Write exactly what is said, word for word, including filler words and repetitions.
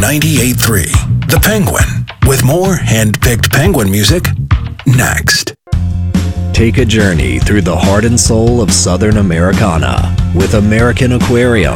ninety-eight point three, The Penguin, with more hand-picked Penguin music next. Take a journey through the heart and soul of Southern Americana with American Aquarium.